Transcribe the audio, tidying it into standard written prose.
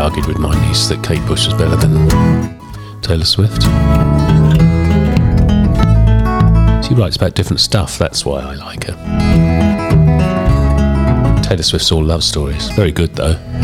argued with my niece that Kate Bush was better than Taylor Swift. She writes about different stuff, that's why I like her. Taylor Swift's all love stories. Very good though.